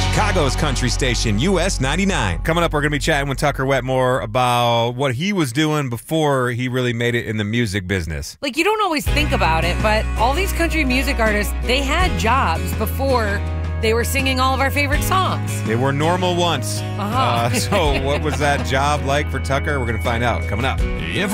Chicago's country station, US 99. Coming up, we're going to be chatting with Tucker Wetmore about what he was doing before he really made it in the music business. Like, you don't always think about it, but all these country music artists, they had jobs before they were singing all of our favorite songs. They were normal once. Uh-huh. So what was that job like for Tucker? We're going to find out coming up.